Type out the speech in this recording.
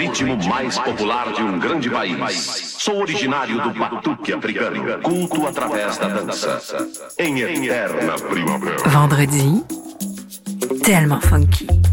ritmo mais popular de um grande país. Sou originário do batuque africano, culto através da dança, em eterna primavera. Vendredi, tellement funky.